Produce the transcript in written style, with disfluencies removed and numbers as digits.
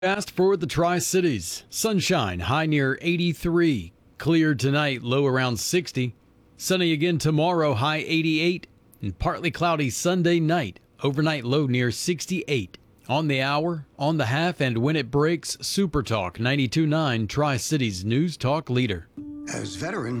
Fast for the Tri-Cities. Sunshine, high near 83. Clear tonight, low around 60. Sunny again tomorrow, high 88. And partly cloudy Sunday night, overnight low near 68. On the hour, on the half, and when it breaks, Super Talk 92.9, Tri-Cities News Talk Leader. As veterans